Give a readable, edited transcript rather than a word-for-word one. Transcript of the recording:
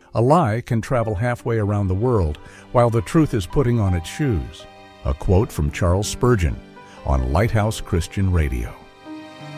A lie can travel halfway around the world while the truth is putting on its shoes. A quote from Charles Spurgeon on Lighthouse Christian Radio.